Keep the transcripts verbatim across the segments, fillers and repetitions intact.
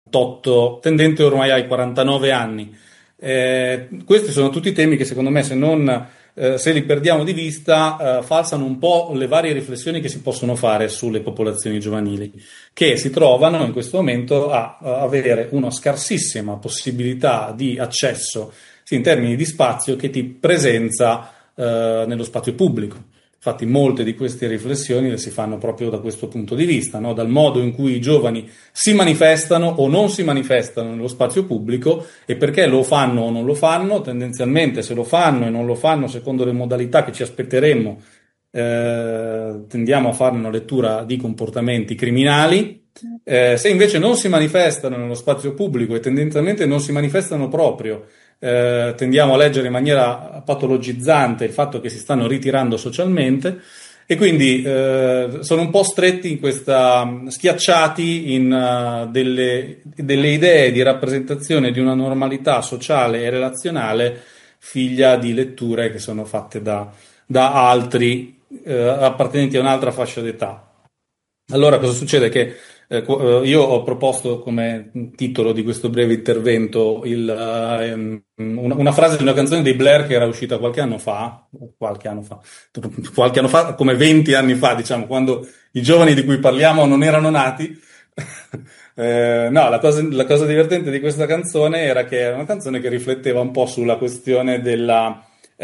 quarantotto, tendente ormai ai quarantanove anni. Eh, questi sono tutti temi che secondo me, se non eh, se li perdiamo di vista, eh, falsano un po' le varie riflessioni che si possono fare sulle popolazioni giovanili, che si trovano in questo momento a, a avere una scarsissima possibilità di accesso, sì, in termini di spazio, che di presenza eh, nello spazio pubblico. Infatti molte di queste riflessioni le si fanno proprio da questo punto di vista, no? Dal modo in cui i giovani si manifestano o non si manifestano nello spazio pubblico, e perché lo fanno o non lo fanno. Tendenzialmente, se lo fanno e non lo fanno secondo le modalità che ci aspetteremmo, eh, tendiamo a fare una lettura di comportamenti criminali. Eh, se invece non si manifestano nello spazio pubblico e tendenzialmente non si manifestano proprio, eh, tendiamo a leggere in maniera patologizzante il fatto che si stanno ritirando socialmente, e quindi eh, sono un po' stretti in questa, schiacciati in uh, delle, delle idee di rappresentazione di una normalità sociale e relazionale, figlia di letture che sono fatte da, da altri eh, appartenenti a un'altra fascia d'età. Allora, cosa succede? Che eh, qu- eh, io ho proposto come titolo di questo breve intervento il, eh, ehm, una, una frase di una canzone dei Blair che era uscita qualche anno fa, qualche anno fa, qualche anno fa, come venti anni fa, diciamo, quando i giovani di cui parliamo non erano nati. Eh, no, la cosa, la cosa divertente di questa canzone era che era una canzone che rifletteva un po' sulla questione della,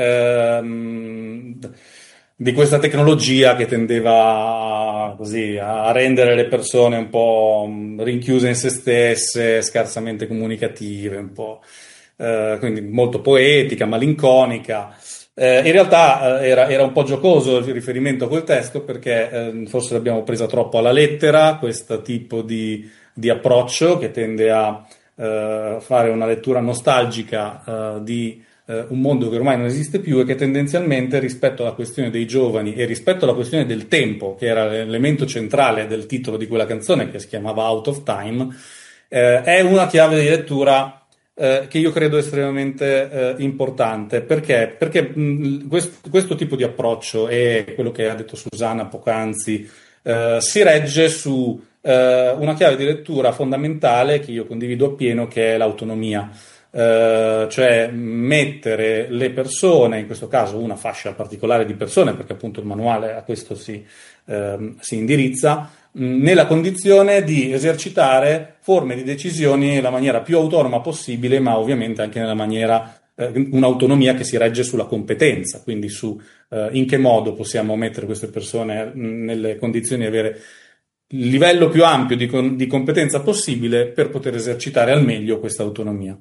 ehm, di questa tecnologia che tendeva così a rendere le persone un po' rinchiuse in se stesse, scarsamente comunicative, un po', eh, quindi molto poetica, malinconica. Eh, in realtà eh, era, era un po' giocoso il riferimento a quel testo, perché eh, forse l'abbiamo presa troppo alla lettera, questo tipo di, di approccio che tende a eh, fare una lettura nostalgica eh, di eh, un mondo che ormai non esiste più, e che tendenzialmente, rispetto alla questione dei giovani e rispetto alla questione del tempo, che era l'elemento centrale del titolo di quella canzone, che si chiamava Out of Time, eh, è una chiave di lettura eh, che io credo estremamente eh, importante. Perché? Perché mh, questo, questo tipo di approccio, e quello che ha detto Susanna poc'anzi, eh, si regge su eh, una chiave di lettura fondamentale che io condivido appieno, che è l'autonomia. Eh, cioè mettere le persone, in questo caso una fascia particolare di persone, perché appunto il manuale a questo si, ehm, si indirizza, mh, nella condizione di esercitare forme di decisioni nella maniera più autonoma possibile, ma ovviamente anche nella maniera, eh, un'autonomia che si regge sulla competenza, quindi su eh, in che modo possiamo mettere queste persone mh, nelle condizioni di avere il livello più ampio di, con- di competenza possibile per poter esercitare al meglio questa autonomia.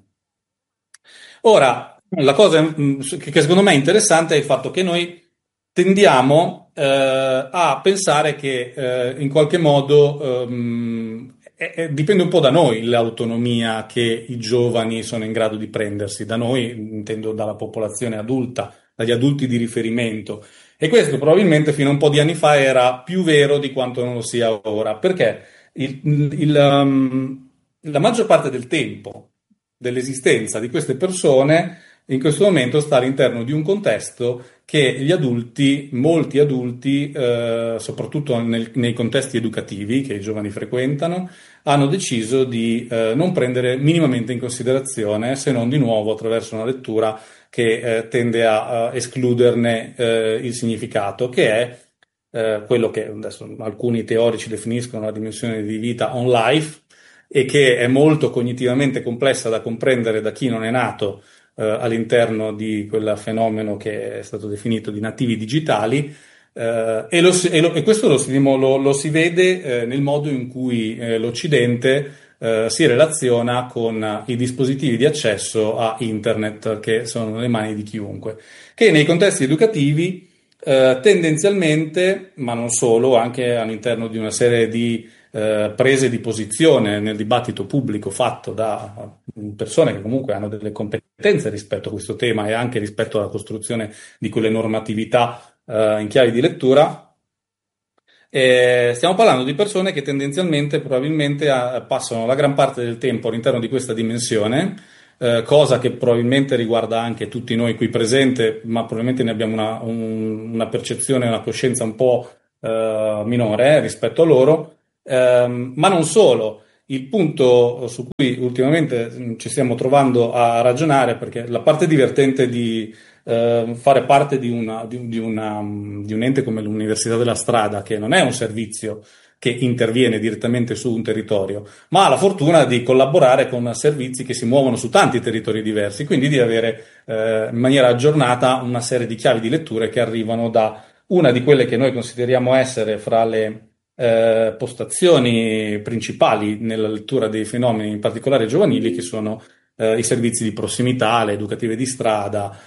Ora, la cosa mh, che che secondo me è interessante è il fatto che noi tendiamo eh, a pensare che eh, in qualche modo ehm, è- è- dipende un po' da noi l'autonomia che i giovani sono in grado di prendersi, da noi intendo dalla popolazione adulta, dagli adulti di riferimento. E questo probabilmente fino a un po' di anni fa era più vero di quanto non lo sia ora, perché il- il, um, la maggior parte del tempo dell'esistenza di queste persone in questo momento sta all'interno di un contesto che gli adulti, molti adulti, eh, soprattutto nel- nei contesti educativi che i giovani frequentano, hanno deciso di eh, non prendere minimamente in considerazione, se non di nuovo attraverso una lettura che eh, tende a, a escluderne eh, il significato, che è eh, quello che adesso alcuni teorici definiscono la dimensione di vita on life, e che è molto cognitivamente complessa da comprendere da chi non è nato eh, all'interno di quel fenomeno che è stato definito di nativi digitali. Eh, e, lo si- e lo- e questo lo si, lo- lo si vede eh, nel modo in cui eh, l'Occidente eh, si relaziona con i dispositivi di accesso a internet, che sono nelle mani di chiunque, che nei contesti educativi eh, tendenzialmente, ma non solo, anche all'interno di una serie di eh, prese di posizione nel dibattito pubblico fatto da persone che comunque hanno delle competenze rispetto a questo tema e anche rispetto alla costruzione di quelle normatività eh, in chiave di lettura. Eh, stiamo parlando di persone che tendenzialmente probabilmente ah, passano la gran parte del tempo all'interno di questa dimensione, eh, cosa che probabilmente riguarda anche tutti noi qui presenti, ma probabilmente ne abbiamo una, un- una percezione, una coscienza un po' eh, minore eh, rispetto a loro. Ehm, ma non solo. il punto su cui ultimamente mh, ci stiamo trovando a ragionare, perché la parte divertente di eh, fare parte di, una, di, di una, mh, di un ente come l'Università della Strada, che non è un servizio che interviene direttamente su un territorio, ma ha la fortuna di collaborare con servizi che si muovono su tanti territori diversi, quindi di avere eh, in maniera aggiornata una serie di chiavi di letture che arrivano da una di quelle che noi consideriamo essere fra le eh, postazioni principali nella lettura dei fenomeni, in particolare giovanili, che sono eh, i servizi di prossimità, le educative di strada,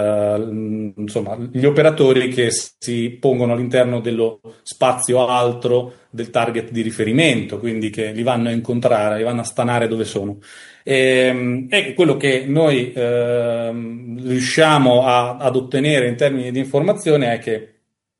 eh, insomma, gli operatori che si pongono all'interno dello spazio altro del target di riferimento, quindi che li vanno a incontrare, li vanno a stanare dove sono. E, e quello che noi ehm, riusciamo a- ad ottenere in termini di informazione è che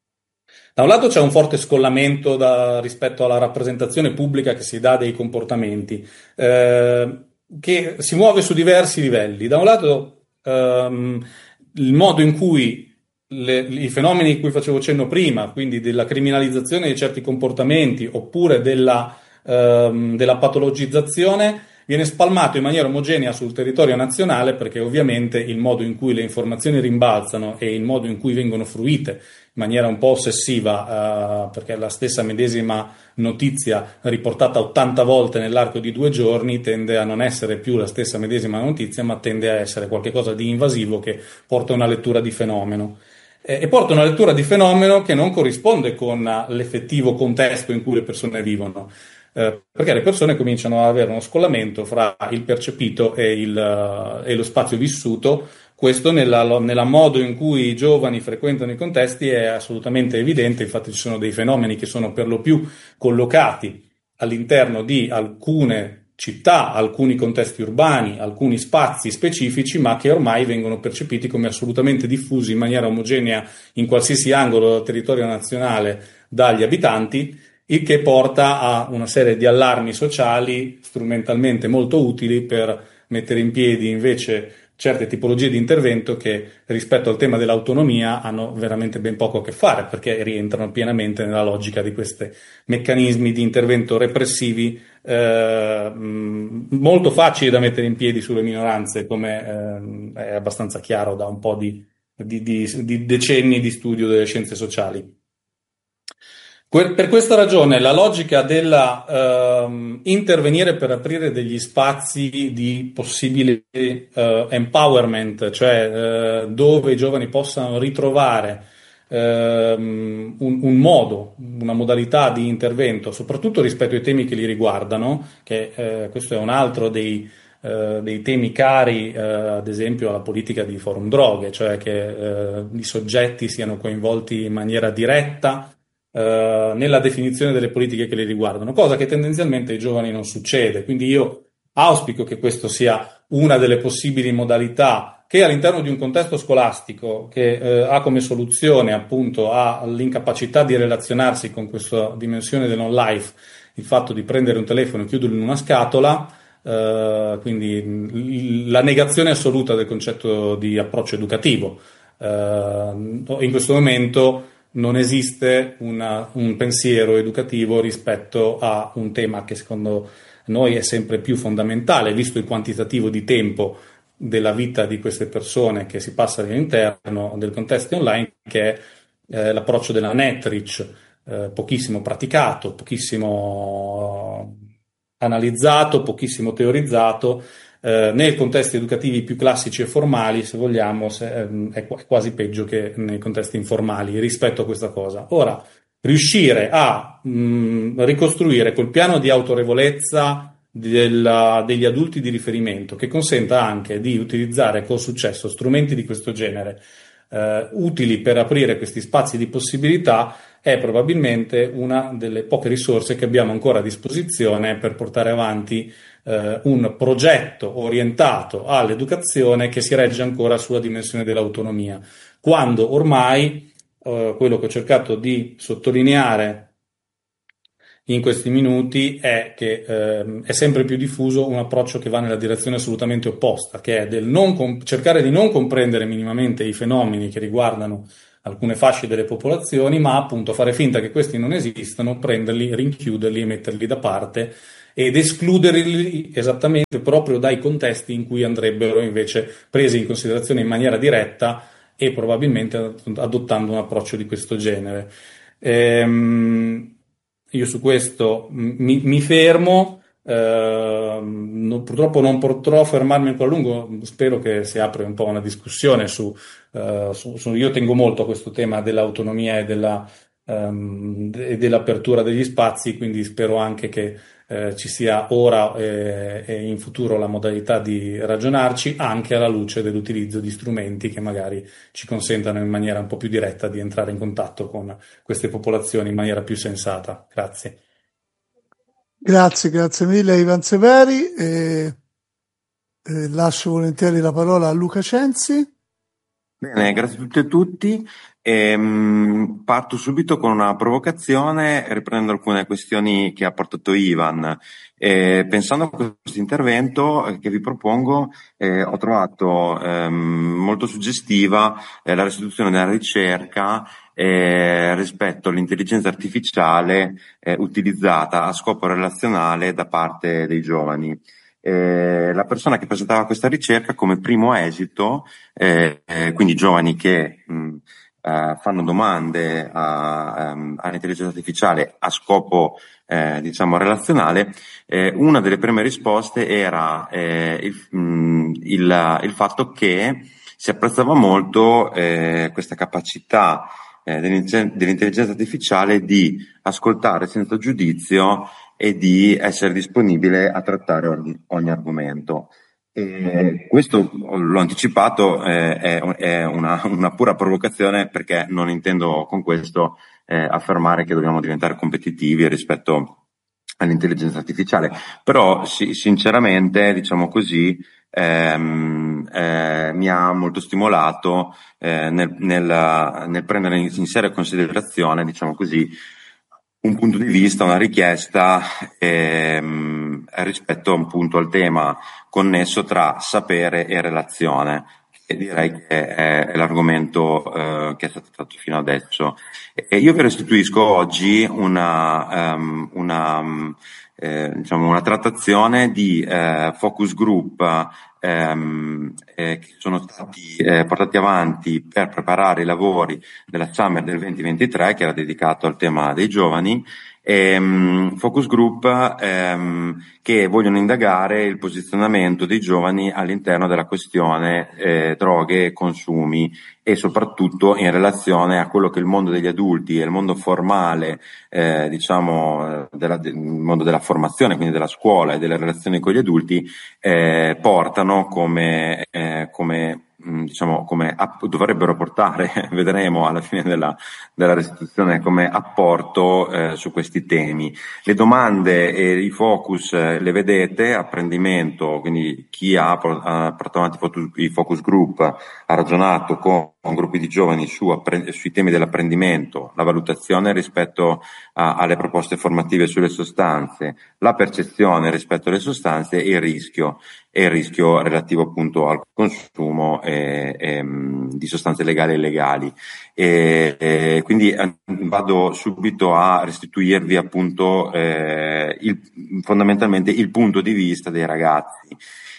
da un lato c'è un forte scollamento da- rispetto alla rappresentazione pubblica che si dà dei comportamenti, eh, che si muove su diversi livelli. Da un lato, ehm, il modo in cui le- i fenomeni di cui facevo cenno prima, quindi della criminalizzazione di certi comportamenti oppure della, ehm, della patologizzazione, viene spalmato in maniera omogenea sul territorio nazionale, perché ovviamente il modo in cui le informazioni rimbalzano e il modo in cui vengono fruite in maniera un po' ossessiva, eh, perché la stessa medesima notizia riportata ottanta volte nell'arco di due giorni tende a non essere più la stessa medesima notizia, ma tende a essere qualcosa di invasivo che porta a una lettura di fenomeno. Eh, E porta a una lettura di fenomeno che non corrisponde con l'effettivo contesto in cui le persone vivono. Eh, perché le persone cominciano ad avere uno scollamento fra il percepito e, il, eh, e lo spazio vissuto. Questo nella, nella modo in cui i giovani frequentano i contesti è assolutamente evidente, infatti ci sono dei fenomeni che sono per lo più collocati all'interno di alcune città, alcuni contesti urbani, alcuni spazi specifici, ma che ormai vengono percepiti come assolutamente diffusi in maniera omogenea in qualsiasi angolo del territorio nazionale dagli abitanti, il che porta a una serie di allarmi sociali strumentalmente molto utili per mettere in piedi invece certe tipologie di intervento che rispetto al tema dell'autonomia hanno veramente ben poco a che fare, perché rientrano pienamente nella logica di questi meccanismi di intervento repressivi eh, mh, molto facili da mettere in piedi sulle minoranze, come eh, è abbastanza chiaro da un po' di, di, di, di decenni di studio delle scienze sociali. Que- Per questa ragione la logica della ehm, intervenire per aprire degli spazi di possibile eh, empowerment, cioè eh, dove i giovani possano ritrovare ehm, un, un modo, una modalità di intervento, soprattutto rispetto ai temi che li riguardano, che eh, questo è un altro dei, eh, dei temi cari, eh, ad esempio alla politica di forum droghe, cioè che eh, i soggetti siano coinvolti in maniera diretta eh, nella definizione delle politiche che li riguardano, cosa che tendenzialmente ai giovani non succede. Quindi io auspico che questo sia una delle possibili modalità che all'interno di un contesto scolastico che eh, ha come soluzione appunto all'incapacità di relazionarsi con questa dimensione del non life, il fatto di prendere un telefono e chiuderlo in una scatola, eh, quindi l- la negazione assoluta del concetto di approccio educativo. Eh, in questo momento non esiste una- un pensiero educativo rispetto a un tema che secondo noi è sempre più fondamentale, visto il quantitativo di tempo della vita di queste persone che si passa all'interno del contesto online, che è eh, l'approccio della Netrich, eh, pochissimo praticato, pochissimo analizzato, pochissimo teorizzato. Eh, nei contesti educativi più classici e formali, se vogliamo, se- ehm, è, qu- è quasi peggio che nei contesti informali rispetto a questa cosa. Ora, riuscire a mh, ricostruire quel piano di autorevolezza della- degli adulti di riferimento che consenta anche di utilizzare con successo strumenti di questo genere, eh, utili per aprire questi spazi di possibilità, è probabilmente una delle poche risorse che abbiamo ancora a disposizione per portare avanti eh, un progetto orientato all'educazione che si regge ancora sulla dimensione dell'autonomia, quando ormai eh, quello che ho cercato di sottolineare in questi minuti è che ehm, è sempre più diffuso un approccio che va nella direzione assolutamente opposta, che è del non com- cercare di non comprendere minimamente i fenomeni che riguardano alcune fasce delle popolazioni, ma appunto fare finta che questi non esistano, prenderli, rinchiuderli e metterli da parte ed escluderli esattamente proprio dai contesti in cui andrebbero invece presi in considerazione in maniera diretta e probabilmente adottando un approccio di questo genere. Ehm, io su questo mi, mi fermo. Eh, non- purtroppo non potrò fermarmi ancora a lungo, spero che si apra un po' una discussione su, eh, su- su- io tengo molto a questo tema dell'autonomia e della, ehm, e dell'apertura degli spazi, quindi spero anche che eh, ci sia ora eh, e in futuro la modalità di ragionarci anche alla luce dell'utilizzo di strumenti che magari ci consentano in maniera un po' più diretta di entrare in contatto con queste popolazioni in maniera più sensata. Grazie. Grazie, grazie mille Ivan Severi. E, e lascio volentieri la parola a Luca Censi. Bene, grazie a tutti e tutti. Ehm, parto subito con una provocazione, riprendo alcune questioni che ha portato Ivan. Eh, pensando a questo intervento eh, che vi propongo, eh, ho trovato ehm, molto suggestiva eh, la restituzione della ricerca eh, rispetto all'intelligenza artificiale eh, utilizzata a scopo relazionale da parte dei giovani. Eh, la persona che presentava questa ricerca come primo esito, eh, eh, quindi giovani che mh, eh, fanno domande a, um, all'intelligenza artificiale a scopo eh, diciamo relazionale, eh, una delle prime risposte era eh, il, mh, il, il fatto che si apprezzava molto eh, questa capacità eh, dell'intelligenza artificiale di ascoltare senza giudizio e di essere disponibile a trattare ogni, ogni argomento. E questo, l'ho anticipato, eh, è, è una, una pura provocazione, perché non intendo con questo eh, affermare che dobbiamo diventare competitivi rispetto all'intelligenza artificiale, però sì, sinceramente, diciamo così, ehm, eh, mi ha molto stimolato eh, nel, nel, nel prendere in seria considerazione, diciamo così, un punto di vista, una richiesta ehm, rispetto appunto al tema connesso tra sapere e relazione, e direi che è, è l'argomento eh, che è stato fatto fino adesso. E io vi restituisco oggi una, um, una, um, eh, diciamo una trattazione di eh, focus group ehm, eh, che sono stati eh, portati avanti per preparare i lavori della Summer del venti ventitré, che era dedicato al tema dei giovani, ehm, focus group ehm, che vogliono indagare il posizionamento dei giovani all'interno della questione eh, droghe e consumi, e soprattutto in relazione a quello che il mondo degli adulti e il mondo formale, eh, diciamo, della, del mondo della formazione, quindi della scuola e delle relazioni con gli adulti, eh, portano come, eh, come diciamo come app, dovrebbero portare, vedremo alla fine della, della restituzione, come apporto eh, su questi temi. Le domande e i focus eh, le vedete, apprendimento, quindi chi ha, ha portato avanti i focus group ha ragionato con, con gruppi di giovani su, sui temi dell'apprendimento, la valutazione rispetto a, alle proposte formative sulle sostanze, la percezione rispetto alle sostanze e il rischio, e il rischio relativo appunto al consumo e, e, di sostanze legali e illegali. E, e quindi vado subito a restituirvi appunto eh, il, fondamentalmente il punto di vista dei ragazzi.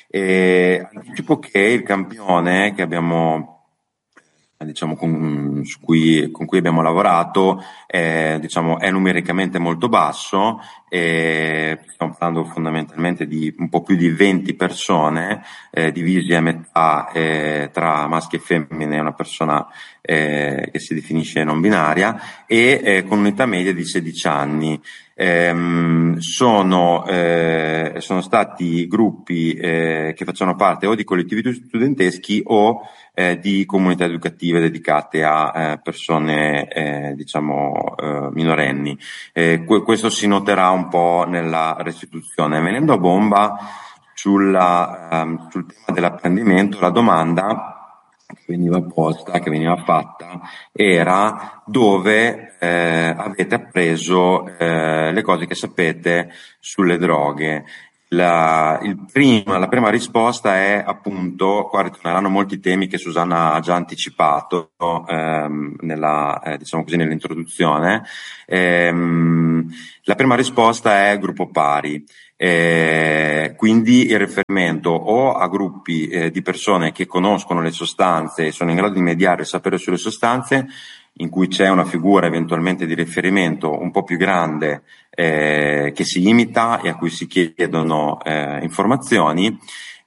E anticipo che il campione che abbiamo diciamo con, su cui, con cui abbiamo lavorato è, diciamo, è numericamente molto basso, e stiamo parlando fondamentalmente di un po' più di venti persone eh, divisi a metà eh, tra maschi e femmine, una persona eh, che si definisce non binaria, e eh, con un'età media di sedici anni. Ehm, sono, eh, sono stati gruppi eh, che facevano parte o di collettivi studenteschi o eh, di comunità educative dedicate a eh, persone eh, diciamo eh, minorenni. Eh, que- questo si noterà un po' nella restituzione. Venendo a bomba sulla, um, sul tema dell'apprendimento, la domanda che veniva posta, che veniva fatta, era: dove eh, avete appreso eh, le cose che sapete sulle droghe? La, il prima, la prima risposta è appunto, qua ritorneranno molti temi che Susanna ha già anticipato ehm, nella, eh, diciamo così, nell'introduzione. Ehm, la prima risposta è gruppo pari. Eh, quindi il riferimento o a gruppi eh, di persone che conoscono le sostanze e sono in grado di mediare il sapere sulle sostanze, in cui c'è una figura eventualmente di riferimento un po' più grande eh, che si imita e a cui si chiedono eh, informazioni,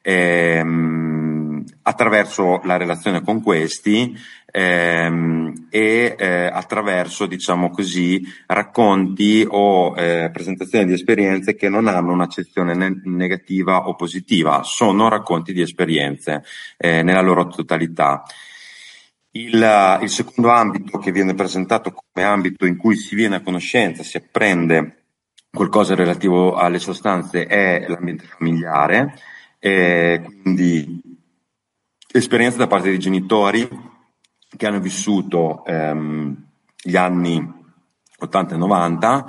ehm, attraverso la relazione con questi ehm, e eh, attraverso, diciamo così, racconti o eh, presentazioni di esperienze che non hanno un'accezione ne- negativa o positiva, sono racconti di esperienze eh, nella loro totalità. Il, il secondo ambito che viene presentato come ambito in cui si viene a conoscenza, si apprende qualcosa relativo alle sostanze, è l'ambiente familiare, eh, quindi esperienze da parte dei genitori che hanno vissuto ehm, gli anni ottanta e novanta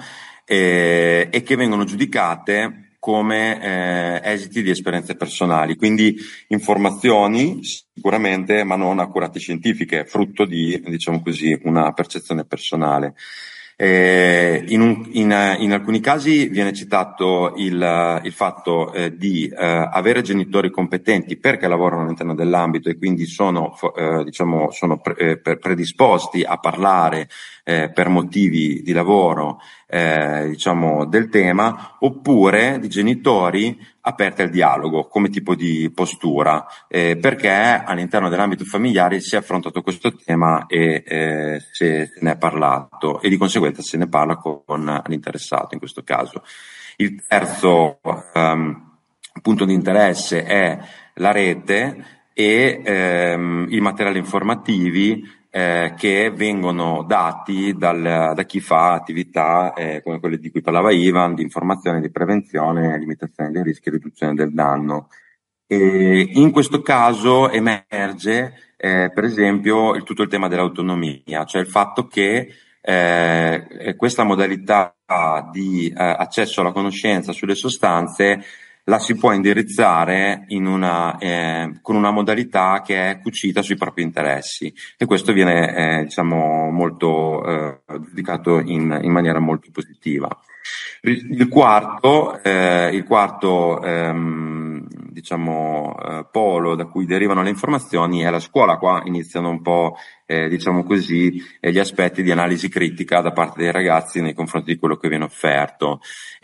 eh, e che vengono giudicate come eh, esiti di esperienze personali, quindi informazioni sicuramente, ma non accurate scientifiche, frutto di, diciamo così, una percezione personale. Eh, in, un, in, in alcuni casi viene citato il, il fatto eh, di eh, avere genitori competenti perché lavorano all'interno dell'ambito e quindi sono, eh, diciamo, sono pre, eh, predisposti a parlare eh, per motivi di lavoro eh, diciamo, del tema, oppure di genitori aperti al dialogo come tipo di postura, eh, perché all'interno dell'ambito familiare si è affrontato questo tema e eh, se, se ne è parlato e di conseguenza se ne parla con l'interessato in questo caso. Il terzo um, punto di interesse è la rete e ehm, i materiali informativi eh, che vengono dati dal, da chi fa attività eh, come quelle di cui parlava Ivan, di informazione, di prevenzione, limitazione dei rischi e riduzione del danno. E in questo caso emerge eh, per esempio il, tutto il tema dell'autonomia, cioè il fatto che eh, questa modalità di eh, accesso alla conoscenza sulle sostanze la si può indirizzare in una, eh, con una modalità che è cucita sui propri interessi e questo viene eh, diciamo molto eh, giudicato in, in maniera molto positiva. Il quarto, eh, il quarto ehm, diciamo eh, polo da cui derivano le informazioni è la scuola. Qua iniziano un po' eh, diciamo così eh, gli aspetti di analisi critica da parte dei ragazzi nei confronti di quello che viene offerto.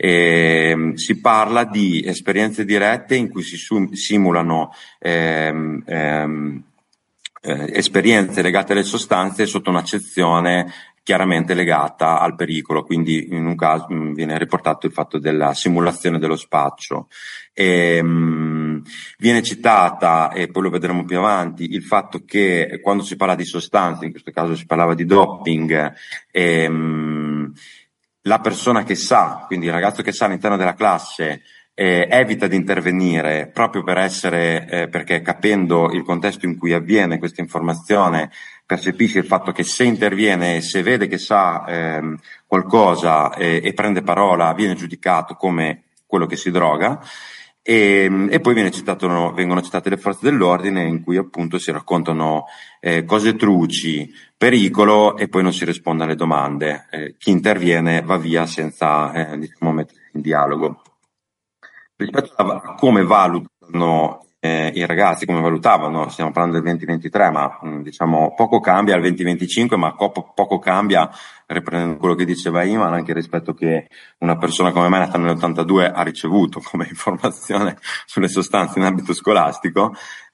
E, si parla di esperienze dirette in cui si sum- simulano ehm, ehm, eh, esperienze legate alle sostanze sotto un'accezione chiaramente legata al pericolo, quindi in un caso mh, viene riportato il fatto della simulazione dello spaccio. E, mh, viene citata, e poi lo vedremo più avanti, il fatto che quando si parla di sostanze, in questo caso si parlava di doping, e, mh, la persona che sa, quindi il ragazzo che sa all'interno della classe, eh, evita di intervenire proprio per essere, eh, perché capendo il contesto in cui avviene questa informazione, percepisce il fatto che se interviene, se vede che sa ehm, qualcosa eh, e prende parola, viene giudicato come quello che si droga. E, e poi viene citato, vengono citate le forze dell'ordine in cui appunto si raccontano eh, cose truci, pericolo e poi non si risponde alle domande. Eh, chi interviene va via senza eh, diciamo, mettere in dialogo. Rispetto a come valutano eh, i ragazzi, come valutavano, stiamo parlando del venti ventitré, ma mh, diciamo poco cambia al venti venticinque, ma poco, poco cambia, riprendendo quello che diceva Iman, anche rispetto che una persona come me nata nell'ottantadue ha ricevuto come informazione sulle sostanze in ambito scolastico.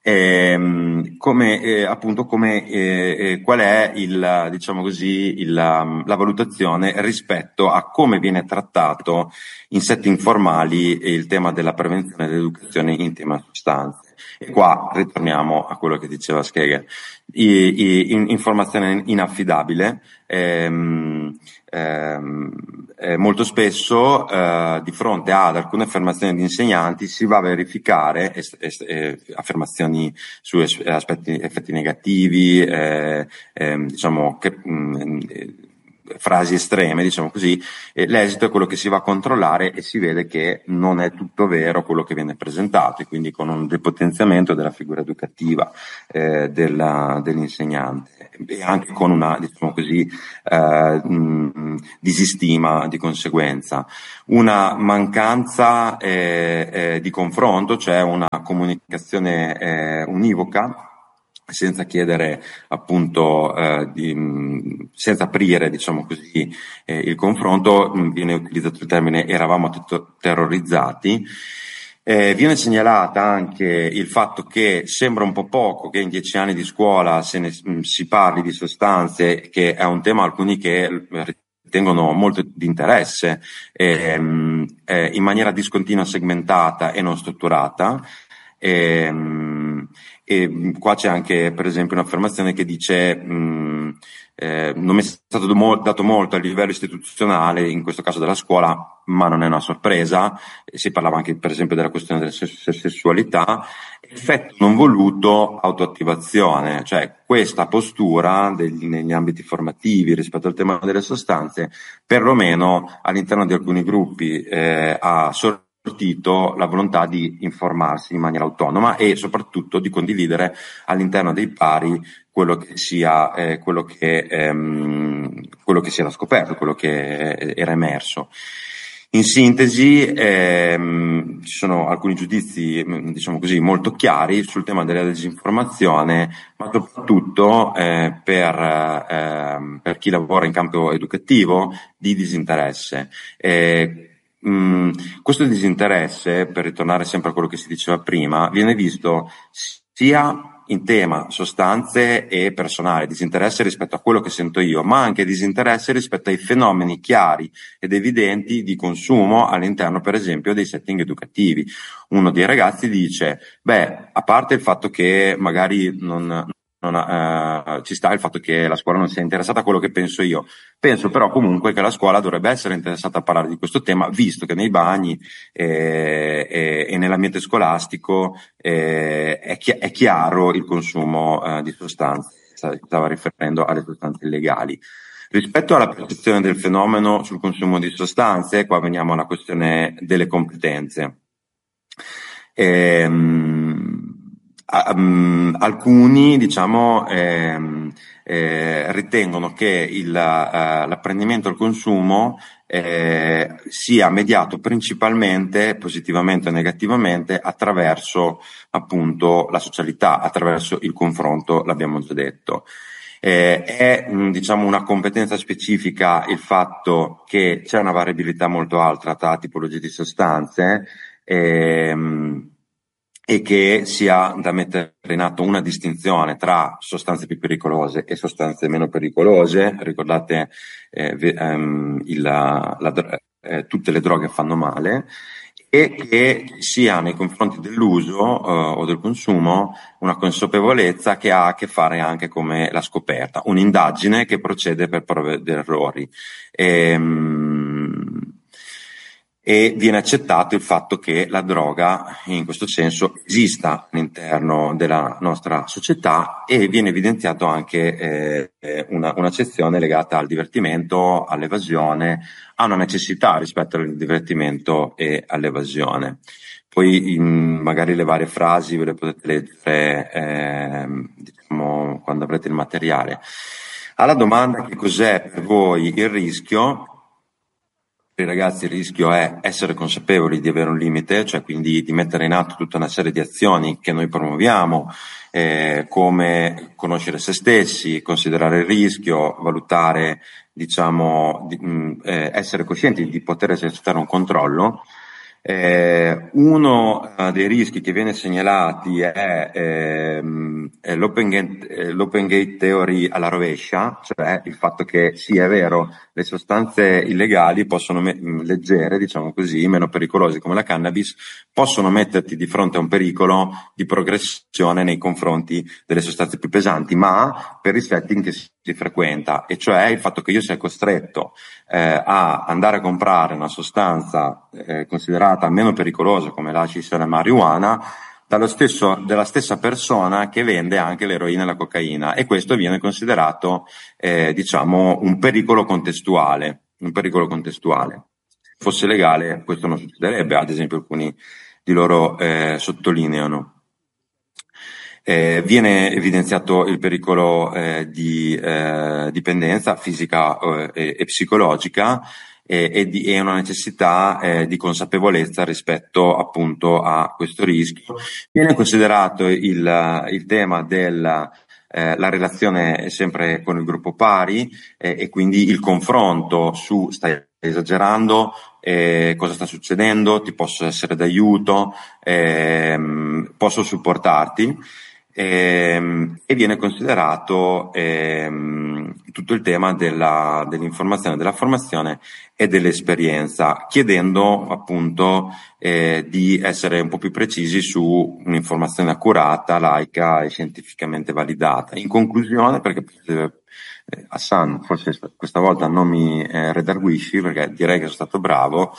Eh, come eh, appunto come eh, eh, qual è il diciamo così il, la, la valutazione rispetto a come viene trattato in setting formali il tema della prevenzione e dell'educazione in tema sostanze. E qua ritorniamo a quello che diceva Schegel. I, i, in, informazione inaffidabile. Ehm, ehm, eh, molto spesso eh, di fronte ad alcune affermazioni di insegnanti si va a verificare es, es, eh, affermazioni su es, aspetti, effetti negativi, eh, eh, diciamo che mh, frasi estreme, diciamo così, e l'esito è quello che si va a controllare e si vede che non è tutto vero quello che viene presentato, e quindi con un depotenziamento della figura educativa eh, della, dell'insegnante, e anche con una, diciamo così, eh, mh, disistima di conseguenza, una mancanza eh, eh, di confronto, cioè una comunicazione eh, univoca, senza chiedere appunto eh, di, senza aprire, diciamo così, eh, il confronto. Viene utilizzato il termine eravamo tutto terrorizzati. Eh, viene segnalata anche il fatto che sembra un po' poco che in dieci anni di scuola se ne, mh, si parli di sostanze, che è un tema alcuni che ritengono molto di interesse, ehm, eh, in maniera discontinua, segmentata e non strutturata. Ehm, E qua c'è anche, per esempio, un'affermazione che dice mh, eh, non mi è stato dato molto a livello istituzionale, in questo caso della scuola, ma non è una sorpresa. Si parlava anche, per esempio, della questione della sessualità. Effetto non voluto, autoattivazione, cioè questa postura degli, negli ambiti formativi rispetto al tema delle sostanze, perlomeno all'interno di alcuni gruppi eh, ha sorpreso la volontà di informarsi in maniera autonoma e soprattutto di condividere all'interno dei pari quello che sia eh, quello che ehm, quello che si era scoperto, quello che era emerso. In sintesi, ehm, ci sono alcuni giudizi, diciamo così, molto chiari sul tema della disinformazione, ma soprattutto eh, per, eh, per chi lavora in campo educativo, di disinteresse. Eh, Mm, questo disinteresse, per ritornare sempre a quello che si diceva prima, viene visto sia in tema sostanze e personale, disinteresse rispetto a quello che sento io, ma anche disinteresse rispetto ai fenomeni chiari ed evidenti di consumo all'interno, per esempio, dei setting educativi. Uno dei ragazzi dice, beh, a parte il fatto che magari non... Non, eh, ci sta il fatto che la scuola non sia interessata a quello che penso io. Penso però comunque che la scuola dovrebbe essere interessata a parlare di questo tema, visto che nei bagni eh, eh, e nell'ambiente scolastico eh, è, chi- è chiaro il consumo eh, di sostanze. Stava riferendo alle sostanze illegali. Rispetto alla percezione del fenomeno sul consumo di sostanze, qua veniamo alla questione delle competenze. Ehm, Um, alcuni, diciamo, ehm, eh, ritengono che il, uh, l'apprendimento al consumo eh, sia mediato principalmente, positivamente o negativamente, attraverso appunto la socialità, attraverso il confronto, l'abbiamo già detto. Eh, è mh, diciamo una competenza specifica il fatto che c'è una variabilità molto alta tra tipologie di sostanze, ehm, e che sia da mettere in atto una distinzione tra sostanze più pericolose e sostanze meno pericolose. Ricordate eh, ehm, il, la, la, eh, tutte le droghe fanno male, e che sia nei confronti dell'uso eh, o del consumo una consapevolezza che ha a che fare anche come la scoperta, un'indagine che procede per prove ed errori. Ehm, E viene accettato il fatto che la droga, in questo senso, esista all'interno della nostra società, e viene evidenziato anche eh, una, un'accezione legata al divertimento, all'evasione, a una necessità rispetto al divertimento e all'evasione. Poi in, magari le varie frasi ve le potete leggere eh, diciamo, quando avrete il materiale. Alla domanda che cos'è per voi il rischio, per i ragazzi il rischio è essere consapevoli di avere un limite, cioè quindi di mettere in atto tutta una serie di azioni che noi promuoviamo, eh, come conoscere se stessi, considerare il rischio, valutare, diciamo, di, mh, eh, essere coscienti di poter esercitare un controllo. Eh, uno uh, dei rischi che viene segnalati è, ehm, è l'open gate, eh, l'open gate theory alla rovescia, cioè il fatto che sì, è vero, le sostanze illegali possono, me- leggere, diciamo così, meno pericolose come la cannabis, possono metterti di fronte a un pericolo di progressione nei confronti delle sostanze più pesanti, ma per i setting che si frequenta, e cioè il fatto che io sia costretto eh, a andare a comprare una sostanza eh, considerata meno pericolosa come l'hashish e la marijuana dallo stesso, della stessa persona che vende anche l'eroina e la cocaina, e questo viene considerato eh, diciamo un pericolo contestuale, un pericolo contestuale. Se fosse legale questo non succederebbe, ad esempio alcuni di loro eh, sottolineano. Eh, viene evidenziato il pericolo eh, di eh, dipendenza fisica eh, e, e psicologica e, e, di, e una necessità eh, di consapevolezza rispetto appunto a questo rischio. Viene considerato il, il tema della eh, la relazione sempre con il gruppo pari eh, e quindi il confronto su stai esagerando, eh, cosa sta succedendo, ti posso essere d'aiuto, ehm, posso supportarti. Ehm, e viene considerato ehm, tutto il tema della, dell'informazione, della formazione e dell'esperienza, chiedendo appunto eh, di essere un po' più precisi su un'informazione accurata, laica e scientificamente validata. In conclusione, perché eh, Hassan forse questa volta non mi eh, redarguisci, perché direi che sono stato bravo,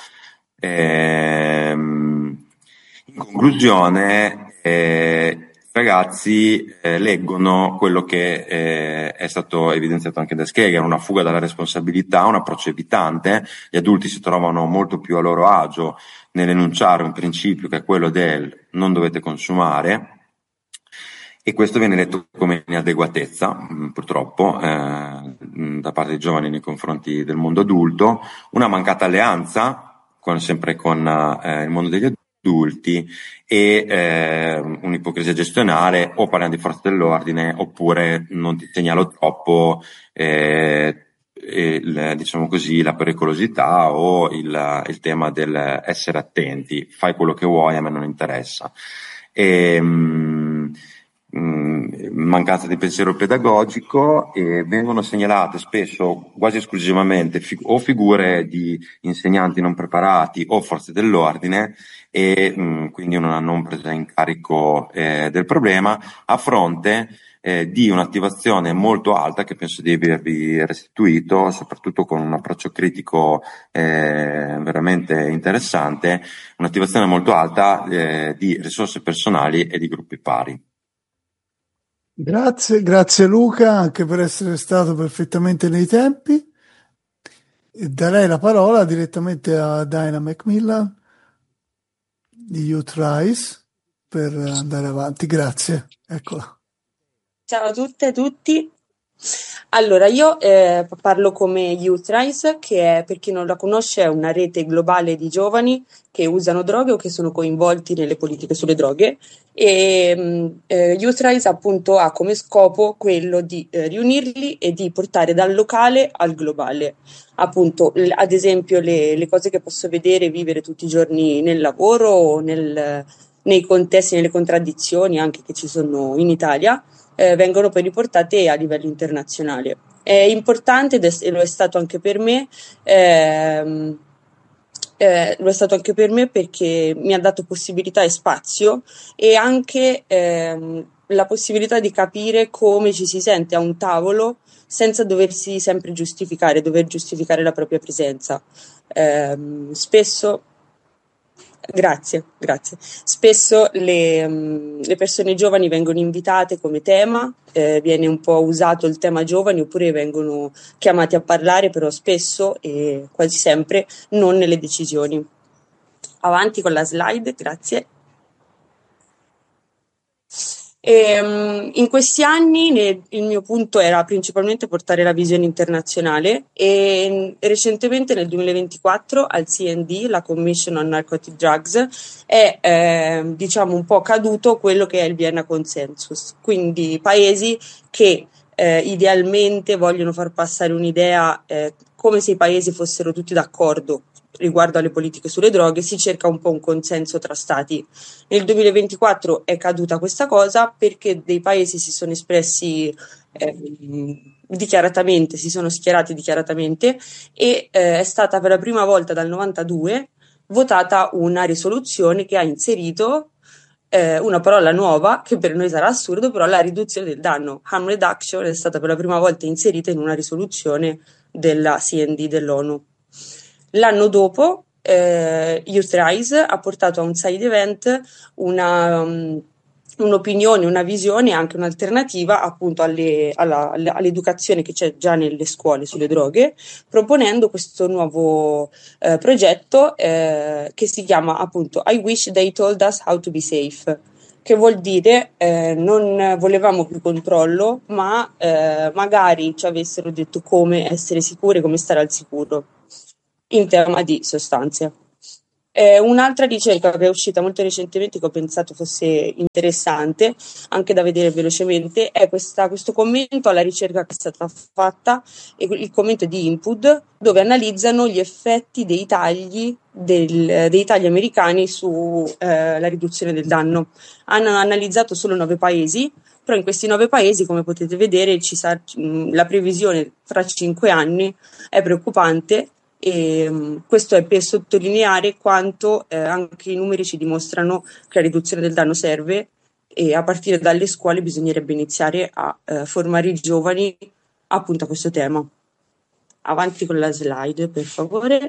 ehm, in conclusione eh, ragazzi eh, leggono quello che eh, è stato evidenziato anche da Skeger, una fuga dalla responsabilità, un approccio evitante. Gli adulti si trovano molto più a loro agio nell'enunciare un principio che è quello del non dovete consumare, e questo viene letto come inadeguatezza, mh, purtroppo, eh, mh, da parte dei giovani nei confronti del mondo adulto, una mancata alleanza, con, sempre con eh, il mondo degli adulti, adulti e eh, un'ipocrisia gestionale, o parliamo di forze dell'ordine oppure non ti segnalo troppo eh, il, diciamo così, la pericolosità o il, il tema del essere attenti, fai quello che vuoi, a me non interessa. E, mh, mh, mancanza di pensiero pedagogico, e vengono segnalate spesso quasi esclusivamente fi- o figure di insegnanti non preparati o forze dell'ordine, e mh, quindi una non presa in carico eh, del problema, a fronte eh, di un'attivazione molto alta che penso di avervi restituito, soprattutto con un approccio critico eh, veramente interessante, un'attivazione molto alta eh, di risorse personali e di gruppi pari. Grazie, grazie Luca anche per essere stato perfettamente nei tempi. E darei la parola direttamente a Diana Macmillan di Youth Rise per andare avanti. Grazie, eccola. Ciao a tutte e tutti. Allora, io eh, parlo come Youth Rise, che è, per chi non la conosce, è una rete globale di giovani che usano droghe o che sono coinvolti nelle politiche sulle droghe, e eh, Youth Rise appunto ha come scopo quello di eh, riunirli e di portare dal locale al globale. Appunto, l- ad esempio le, le cose che posso vedere e vivere tutti i giorni nel lavoro o nel, nei contesti, nelle contraddizioni anche che ci sono in Italia, Eh, vengono poi riportate a livello internazionale. È importante, ed è, e lo è stato anche per me, ehm, eh, lo è stato anche per me perché mi ha dato possibilità e spazio, e anche ehm, la possibilità di capire come ci si sente a un tavolo senza doversi sempre giustificare, dover giustificare la propria presenza. Ehm, spesso Grazie, grazie. Spesso le, um, le persone giovani vengono invitate come tema, eh, viene un po' usato il tema giovani, oppure vengono chiamati a parlare, però spesso e quasi sempre non nelle decisioni. Avanti con la slide, grazie. E, um, in questi anni ne, il mio punto era principalmente portare la visione internazionale, e recentemente nel duemilaventiquattro al C N D, la Commission on Narcotic Drugs, è eh, diciamo un po' caduto quello che è il Vienna Consensus, quindi paesi che eh, idealmente vogliono far passare un'idea eh, come se i paesi fossero tutti d'accordo riguardo alle politiche sulle droghe, si cerca un po' un consenso tra stati. Nel duemilaventiquattro è caduta questa cosa perché dei paesi si sono espressi eh, dichiaratamente, si sono schierati dichiaratamente, e eh, è stata per la prima volta dal novantadue votata una risoluzione che ha inserito eh, una parola nuova, che per noi sarà assurdo, però la riduzione del danno, harm reduction, è stata per la prima volta inserita in una risoluzione della C N D dell'ONU. L'anno dopo eh, Youthrise ha portato a un side event una, um, un'opinione, una visione, anche un'alternativa appunto alle, alla, all'educazione che c'è già nelle scuole sulle droghe, proponendo questo nuovo eh, progetto eh, che si chiama appunto I Wish They Told Us How to Be Safe, che vuol dire eh, non volevamo più controllo, ma eh, magari ci avessero detto come essere sicure, come stare al sicuro in tema di sostanze. Eh, un'altra ricerca che è uscita molto recentemente, che ho pensato fosse interessante anche da vedere velocemente, è questa, questo commento alla ricerca che è stata fatta, e il commento di Input, dove analizzano gli effetti dei tagli, del, dei tagli americani sulla eh, riduzione del danno. Hanno analizzato solo nove paesi, però in questi nove paesi, come potete vedere, ci sa, la previsione fra cinque anni è preoccupante. E um, questo è per sottolineare quanto eh, anche i numeri ci dimostrano che la riduzione del danno serve, e a partire dalle scuole bisognerebbe iniziare a eh, formare i giovani appunto a questo tema. Avanti con la slide, per favore.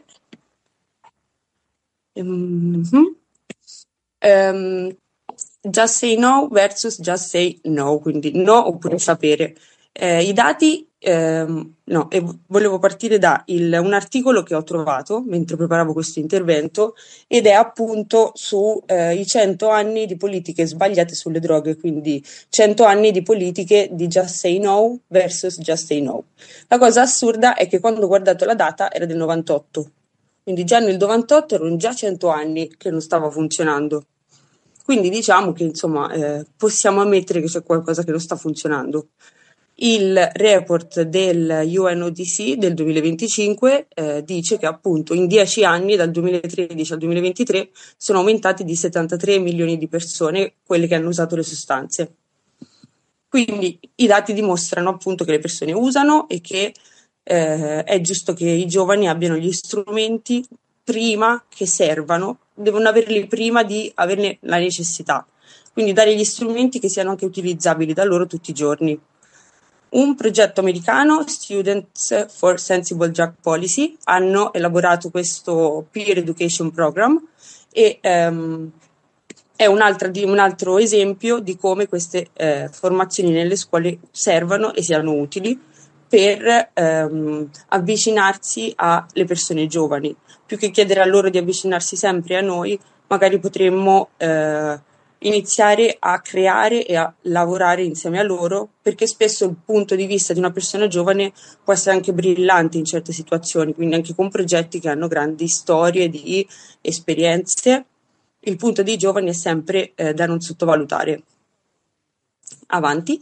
Mm-hmm. Um, just say no versus just say no, quindi no oppure sapere. Eh, I dati, ehm, no, e volevo partire da il, un articolo che ho trovato mentre preparavo questo intervento, ed è appunto su eh, i cento anni di politiche sbagliate sulle droghe, quindi cento anni di politiche di just say no versus just say no. La cosa assurda è che quando ho guardato la data era del novantotto, quindi già nel novantotto erano già cento anni che non stava funzionando. Quindi diciamo che insomma eh, possiamo ammettere che c'è qualcosa che non sta funzionando. Il report del U N O D C del duemilaventicinque eh, dice che appunto in dieci anni, dal duemilatredici al duemilaventitré, sono aumentati di settantatré milioni di persone quelle che hanno usato le sostanze. Quindi i dati dimostrano appunto che le persone usano, e che eh, è giusto che i giovani abbiano gli strumenti prima che servano, devono averli prima di averne la necessità. Quindi dare gli strumenti che siano anche utilizzabili da loro tutti i giorni. Un progetto americano, Students for Sensible Drug Policy, hanno elaborato questo Peer Education Program, e um, è un altro, un altro esempio di come queste eh, formazioni nelle scuole servano e siano utili per um, avvicinarsi alle persone giovani. Più che chiedere a loro di avvicinarsi sempre a noi, magari potremmo eh, iniziare a creare e a lavorare insieme a loro, perché spesso il punto di vista di una persona giovane può essere anche brillante in certe situazioni, quindi anche con progetti che hanno grandi storie di esperienze. Il punto dei giovani è sempre eh, da non sottovalutare. Avanti.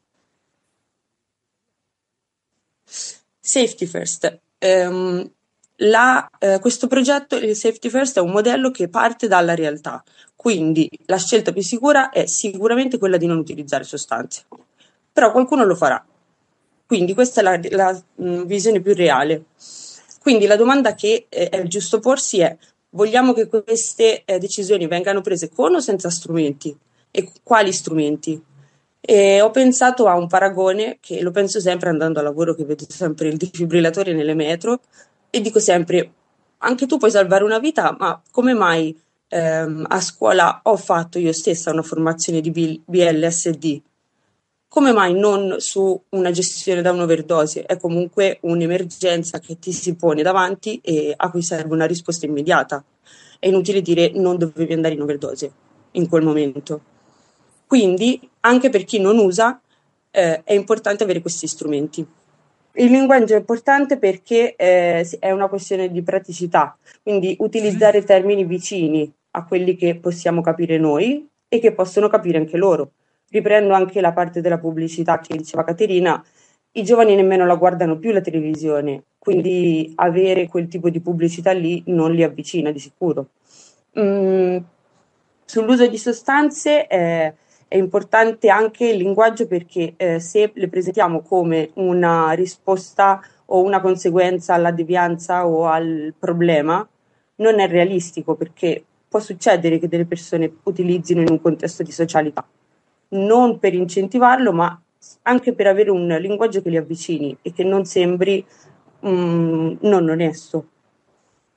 Safety First. Um, la, eh, questo progetto, il Safety First, è un modello che parte dalla realtà. Quindi la scelta più sicura è sicuramente quella di non utilizzare sostanze, però qualcuno lo farà. Quindi questa è la, la mh, visione più reale. Quindi la domanda che eh, è giusto porsi è: vogliamo che queste eh, decisioni vengano prese con o senza strumenti? E quali strumenti? E ho pensato a un paragone che lo penso sempre andando a lavoro, che vedo sempre il defibrillatore nelle metro, e dico sempre: anche tu puoi salvare una vita, ma come mai ehm, a scuola ho fatto io stessa una formazione di B L S D? Come mai non su una gestione da un'overdose? È comunque un'emergenza che ti si pone davanti e a cui serve una risposta immediata. È inutile dire non dovevi andare in overdose in quel momento. Quindi, anche per chi non usa, eh, è importante avere questi strumenti. Il linguaggio è importante perché eh, è una questione di praticità, quindi utilizzare termini vicini a quelli che possiamo capire noi e che possono capire anche loro. Riprendo anche la parte della pubblicità che diceva Caterina: i giovani nemmeno la guardano più la televisione, quindi avere quel tipo di pubblicità lì non li avvicina di sicuro. Mm, sull'uso di sostanze eh, è importante anche il linguaggio, perché eh, se le presentiamo come una risposta o una conseguenza alla devianza o al problema, non è realistico, perché può succedere che delle persone utilizzino in un contesto di socialità, non per incentivarlo, ma anche per avere un linguaggio che li avvicini e che non sembri um, non onesto.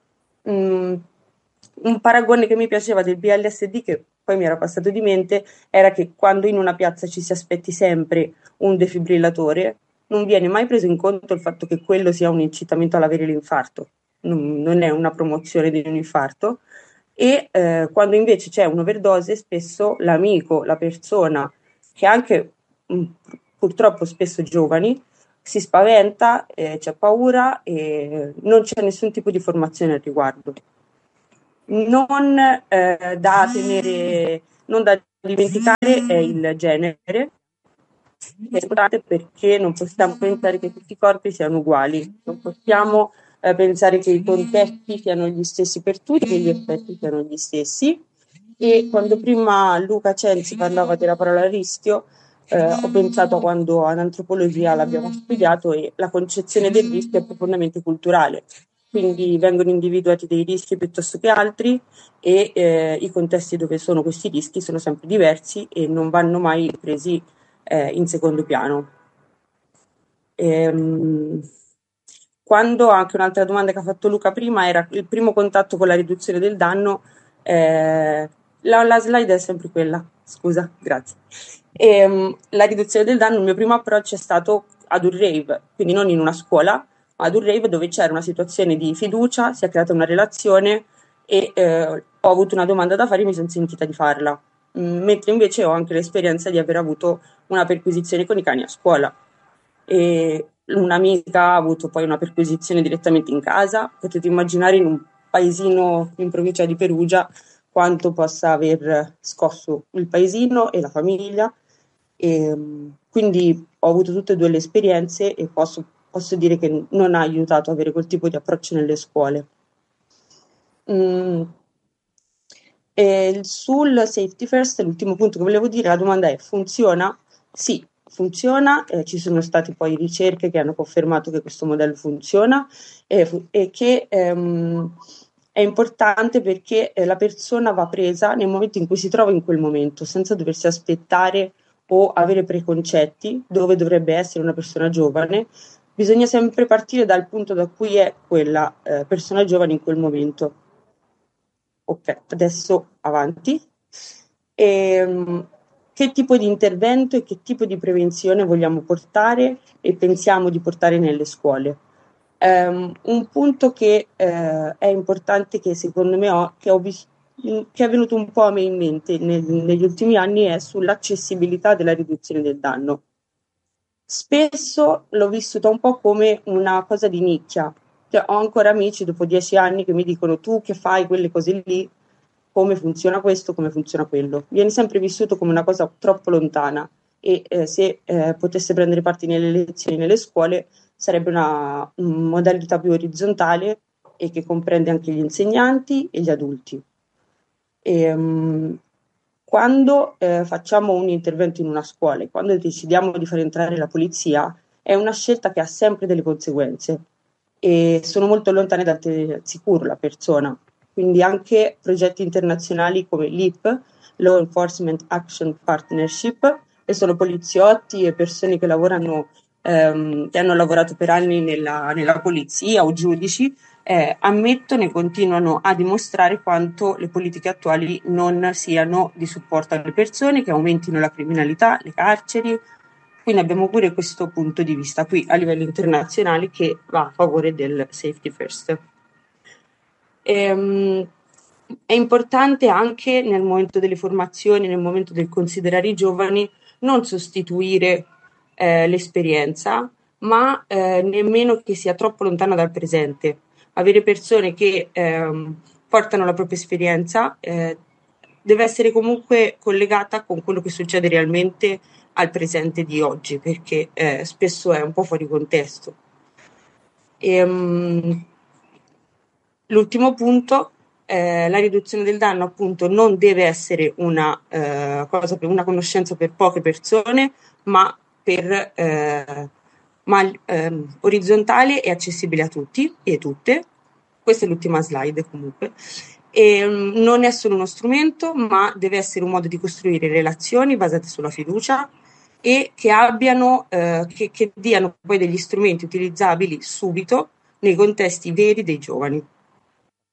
mh, un paragone che mi piaceva del B L S D, che poi mi era passato di mente, era che quando in una piazza ci si aspetti sempre un defibrillatore, non viene mai preso in conto il fatto che quello sia un incitamento all'avere l'infarto, non, non è una promozione di un infarto. E eh, quando invece c'è un'overdose, spesso l'amico, la persona, che anche mh, purtroppo spesso giovani, si spaventa, eh, c'è paura e non c'è nessun tipo di formazione al riguardo. Non eh, da tenere, non da dimenticare è il genere, che è importante perché non possiamo pensare che tutti i corpi siano uguali, non possiamo eh, pensare che i contesti siano gli stessi per tutti, che gli effetti siano gli stessi. E quando prima Luca Censi parlava della parola rischio, eh, ho pensato a quando in antropologia l'abbiamo studiato e la concezione del rischio è profondamente culturale. Quindi vengono individuati dei rischi piuttosto che altri e eh, i contesti dove sono questi rischi sono sempre diversi e non vanno mai presi eh, in secondo piano. Ehm, quando anche un'altra domanda che ha fatto Luca prima era il primo contatto con la riduzione del danno, eh, la, la slide è sempre quella, scusa, grazie. Ehm, la riduzione del danno, il mio primo approccio è stato ad un rave, quindi non in una scuola, ma ad un rave dove c'era una situazione di fiducia, si è creata una relazione e eh, ho avuto una domanda da fare e mi sono sentita di farla. Mm, mentre invece ho anche l'esperienza di aver avuto una perquisizione con i cani a scuola. E un'amica ha avuto poi una perquisizione direttamente in casa. Potete immaginare in un paesino in provincia di Perugia quanto possa aver scosso il paesino e la famiglia. E, quindi ho avuto tutte e due le esperienze e posso, posso dire che non ha aiutato ad avere quel tipo di approccio nelle scuole. Mm. E sul safety first, l'ultimo punto che volevo dire, la domanda è: funziona? Sì, funziona, eh, ci sono state poi ricerche che hanno confermato che questo modello funziona e, e che ehm, è importante perché eh, la persona va presa nel momento in cui si trova in quel momento, senza doversi aspettare o avere preconcetti dove dovrebbe essere una persona giovane. Bisogna sempre partire dal punto da cui è quella eh, persona giovane in quel momento. Ok, adesso avanti. E, che tipo di intervento e che tipo di prevenzione vogliamo portare e pensiamo di portare nelle scuole? Um, un punto che uh, è importante, che secondo me ho, che, ho vis- che è venuto un po' a me in mente nel, negli ultimi anni, è sull'accessibilità della riduzione del danno. Spesso l'ho vissuta un po' come una cosa di nicchia. Cioè, ho ancora amici dopo dieci anni che mi dicono: tu che fai quelle cose lì, come funziona questo, come funziona quello. Viene sempre vissuto come una cosa troppo lontana e eh, se eh, potesse prendere parte nelle lezioni nelle scuole sarebbe una, una modalità più orizzontale e che comprende anche gli insegnanti e gli adulti. E, um, quando eh, facciamo un intervento in una scuola e quando decidiamo di far entrare la polizia, è una scelta che ha sempre delle conseguenze e sono molto lontane dal tenere sicuro la persona. Quindi anche progetti internazionali come l'I P, Law Enforcement Action Partnership, e sono poliziotti e persone che lavorano, ehm, che hanno lavorato per anni nella, nella polizia o giudici, eh, ammettono e continuano a dimostrare quanto le politiche attuali non siano di supporto alle persone, che aumentino la criminalità, le carceri. Quindi abbiamo pure questo punto di vista qui a livello internazionale che va a favore del safety first. Ehm, è importante anche nel momento delle formazioni, nel momento del considerare i giovani, non sostituire eh, l'esperienza, ma eh, nemmeno che sia troppo lontana dal presente. Avere persone che ehm, portano la propria esperienza eh, deve essere comunque collegata con quello che succede realmente al presente di oggi, perché eh, spesso è un po' fuori contesto. E, um, l'ultimo punto, eh, la riduzione del danno appunto non deve essere una, eh, cosa per, una conoscenza per poche persone, ma per eh, ma, ehm, orizzontale e accessibile a tutti e tutte. Questa è l'ultima slide comunque. E, um, non è solo uno strumento, ma deve essere un modo di costruire relazioni basate sulla fiducia e che abbiano, eh, che, che diano poi degli strumenti utilizzabili subito nei contesti veri dei giovani.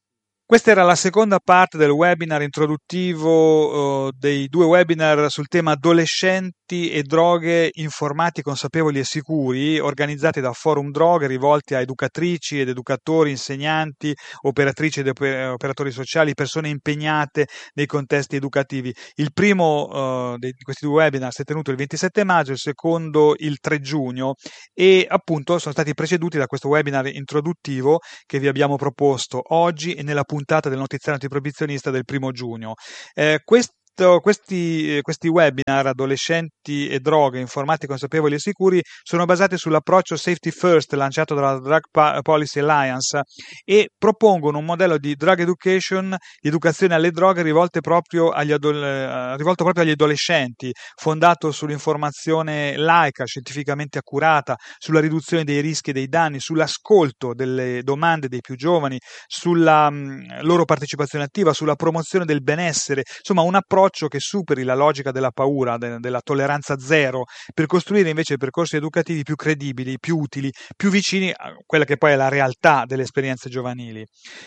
Questa era la seconda parte del webinar introduttivo, uh, dei due webinar sul tema adolescenti e droghe, informati, consapevoli e sicuri, organizzati da Forum Droghe, rivolti a educatrici ed educatori, insegnanti, operatrici ed oper- operatori sociali, persone impegnate nei contesti educativi. Il primo uh, di questi due webinar si è tenuto il ventisette maggio, il secondo il tre giugno, e appunto sono stati preceduti da questo webinar introduttivo che vi abbiamo proposto oggi e nella puntata del notiziario antiproibizionista del primo giugno. Eh, questo Questi, questi webinar adolescenti e droghe, informati, consapevoli e sicuri, sono basati sull'approccio Safety First lanciato dalla Drug Policy Alliance e propongono un modello di drug education, di educazione alle droghe rivolte proprio agli adole- rivolto proprio agli adolescenti, fondato sull'informazione laica, scientificamente accurata, sulla riduzione dei rischi e dei danni, sull'ascolto delle domande dei più giovani, sulla mh, loro partecipazione attiva, sulla promozione del benessere, insomma un approccio che superi la logica della paura, de- della tolleranza zero, per costruire invece percorsi educativi più credibili, più utili, più vicini a quella che poi è la realtà delle esperienze giovanili.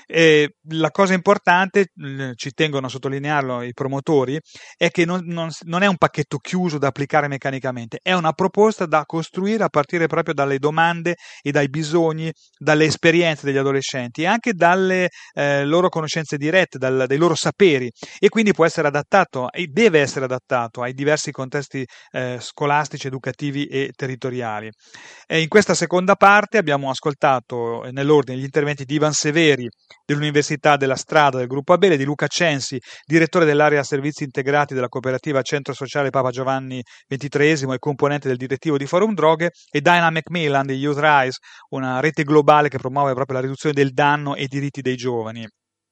E la cosa importante, ci tengono a sottolinearlo i promotori, è che non, non, non è un pacchetto chiuso da applicare meccanicamente, è una proposta da costruire a partire proprio dalle domande e dai bisogni, dalle esperienze degli adolescenti e anche dalle eh, loro conoscenze dirette, dal, dai loro saperi, e quindi può essere adattato e deve essere adattato ai diversi contesti eh, scolastici, educativi e territoriali. E in questa seconda parte abbiamo ascoltato eh, nell'ordine gli interventi di Ivan Severi dell'Università della Strada del Gruppo Abele, di Luca Censi, direttore dell'area servizi integrati della cooperativa Centro Sociale Papa Giovanni ventitreesimo e componente del direttivo di Forum Droghe, e Diana Macmillan di Youth Rise, una rete globale che promuove proprio la riduzione del danno e i diritti dei giovani.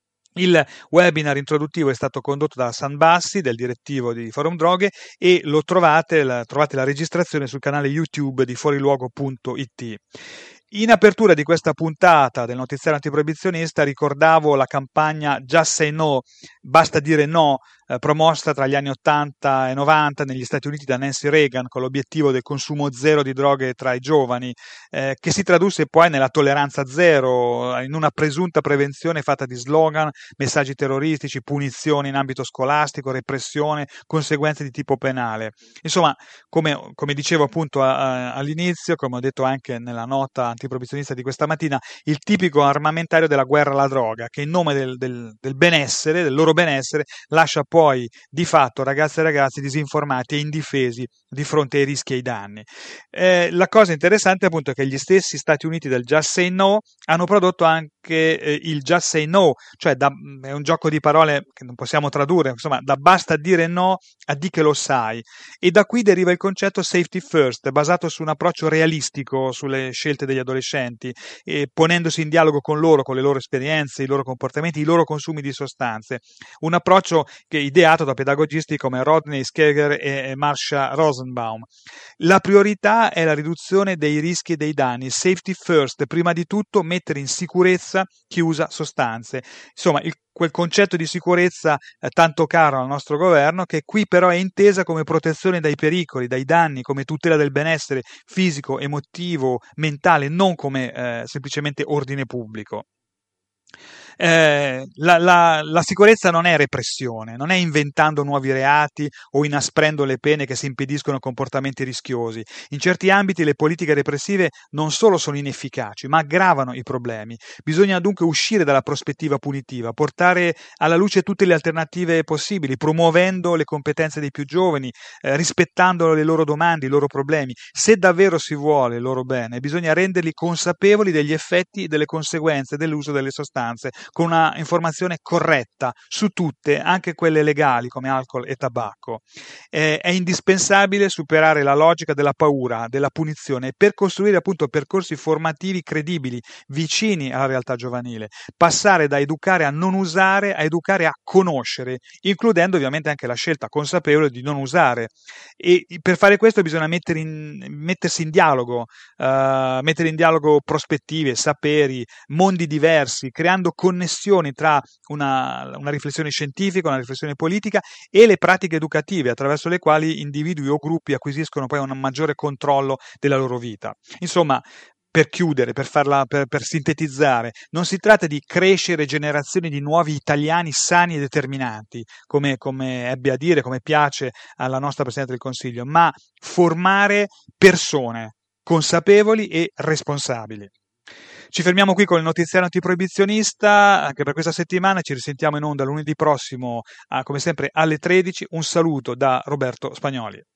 Il webinar introduttivo è stato condotto da San Bassi, del direttivo di Forum Droghe, e lo trovate la, trovate la registrazione sul canale YouTube di fuoriluogo punto it. In apertura di questa puntata del notiziario antiproibizionista ricordavo la campagna Just Say No, basta dire no, eh, promossa tra gli anni ottanta e novanta negli Stati Uniti da Nancy Reagan con l'obiettivo del consumo zero di droghe tra i giovani, eh, che si tradusse poi nella tolleranza zero, in una presunta prevenzione fatta di slogan, messaggi terroristici, punizioni in ambito scolastico, repressione, conseguenze di tipo penale. Insomma, come, come dicevo appunto a, a, all'inizio, come ho detto anche nella nota antiproibizionista di questa mattina, il tipico armamentario della guerra alla droga, che in nome del, del, del benessere, del loro benessere, lascia poi di fatto ragazze e ragazzi disinformati e indifesi di fronte ai rischi e ai danni. Eh, la cosa interessante appunto è che gli stessi Stati Uniti del Just Say No hanno prodotto anche eh, il Just Say No, cioè da, è un gioco di parole che non possiamo tradurre, insomma, da basta dire no a di che lo sai, e da qui deriva il concetto Safety First, basato su un approccio realistico sulle scelte degli adolescenti, e ponendosi in dialogo con loro, con le loro esperienze, i loro comportamenti, i loro consumi di sostanze. Un approccio che è ideato da pedagogisti come Rodney Skeger e Marsha Rosenbaum. La priorità è la riduzione dei rischi e dei danni, safety first, prima di tutto mettere in sicurezza chi usa sostanze. Insomma, il quel concetto di sicurezza eh, tanto caro al nostro governo, che qui però è intesa come protezione dai pericoli, dai danni, come tutela del benessere fisico, emotivo, mentale, non come eh, semplicemente ordine pubblico. Eh, la, la, la sicurezza non è repressione, non è inventando nuovi reati o inasprendo le pene che si impediscono comportamenti rischiosi. In certi ambiti le politiche repressive non solo sono inefficaci, ma aggravano i problemi. Bisogna dunque uscire dalla prospettiva punitiva, portare alla luce tutte le alternative possibili, promuovendo le competenze dei più giovani, eh, rispettando le loro domande, i loro problemi. Se davvero si vuole il loro bene, bisogna renderli consapevoli degli effetti e delle conseguenze dell'uso delle sostanze, con una informazione corretta su tutte, anche quelle legali come alcol e tabacco. Eh, è indispensabile superare la logica della paura, della punizione, per costruire appunto percorsi formativi credibili, vicini alla realtà giovanile, passare da educare a non usare a educare a conoscere, includendo ovviamente anche la scelta consapevole di non usare. E per fare questo bisogna mettere in, mettersi in dialogo, uh, mettere in dialogo prospettive, saperi, mondi diversi, creando connessioni tra una, una riflessione scientifica, una riflessione politica e le pratiche educative attraverso le quali individui o gruppi acquisiscono poi un maggiore controllo della loro vita. Insomma, per chiudere, per, farla, per, per sintetizzare, non si tratta di crescere generazioni di nuovi italiani sani e determinati, come, come ebbe a dire, come piace alla nostra Presidente del Consiglio, ma formare persone consapevoli e responsabili. Ci fermiamo qui con il notiziario antiproibizionista anche per questa settimana, ci risentiamo in onda lunedì prossimo, a, come sempre alle tredici. Un saluto da Roberto Spagnoli.